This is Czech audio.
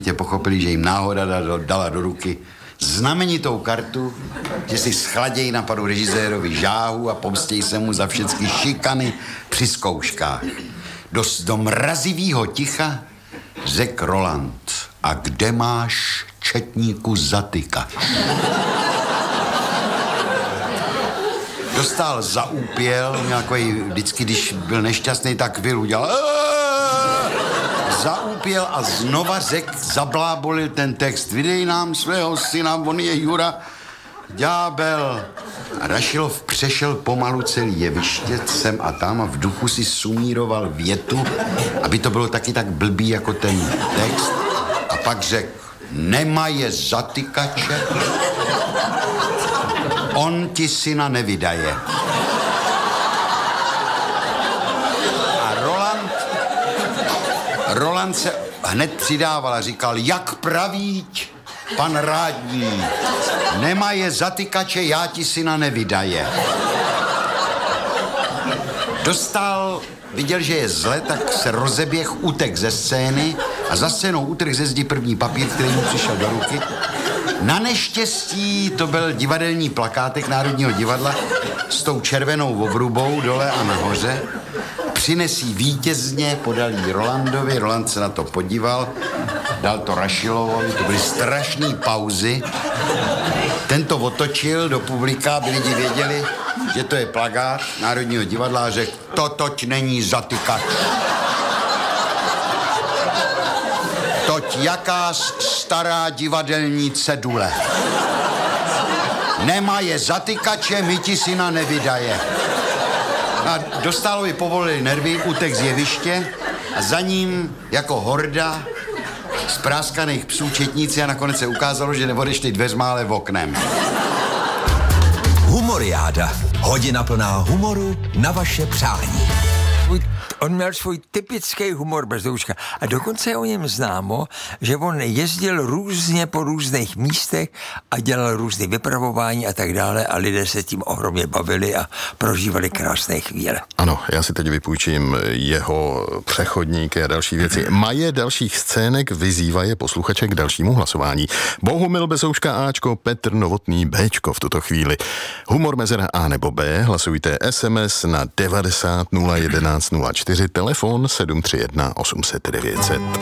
pochopili, že jim náhoda dala do ruky znamenitou kartu, že si schladějí na panu režisérovi žáhu a pomstějí se mu za všechny šikany při zkouškách. Do mrazivýho ticha řekl Roland: a kde máš, četníku, zatykač? Dostal zaúpěl, nějaký, vždycky, když byl nešťastný, tak udělal zaúpěl a znova řekl, zablábolil ten text: vydej nám svého syna, on je Jura, ďábel. A Rašilov přešel pomalu celý jeviště sem a tam a v duchu si sumíroval větu, aby to bylo taky tak blbý jako ten text. A pak řekl: nemá je zatykače, on ti syna nevydaje. A Roland se hned přidával a říkal: jak pravíť, pan rádní, nemá je zatykače, já ti syna nevydaje. Viděl, že je zle, tak se rozeběh, utek ze scény a za scénou utrhl ze zdi první papír, který mu přišel do ruky. Na neštěstí to byl divadelní plakátek Národního divadla s tou červenou obrubou dole a nahoře. Přinesí vítězně, podal jí Rolandovi, Roland se na to podíval, dal to Rašilovovi, to byly strašný pauzy. Ten to otočil do publika, aby lidi věděli, že to je plakát Národního divadla a řekl: toť není zatykač. Toť jaká stará divadelní cedule. Nemá je zatykače, my ti syna nevydaje. A Dostálovi povolili nervy, utek z jeviště a za ním jako horda spráskaných psů četníci a nakonec se ukázalo, že neodešli dveřma, ale oknem. Humoriáda. Hodina plná humoru na vaše přání. On měl svůj typický humor Bezdouška a dokonce je o něm známo, že on jezdil různě po různých místech a dělal různé vypravování a tak dále a lidé se tím ohromně bavili a prožívali krásné chvíle. Ano, já si teď vypůjčím jeho přechodníky a další věci. Maje dalších scének vyzývaje posluchače k dalšímu hlasování. Bohumil Bezouška Ačko, Petr Novotný Bčko v tuto chvíli. Humor mezera A nebo B, hlasujte SMS na 90 011 04, telefon 731 800 900.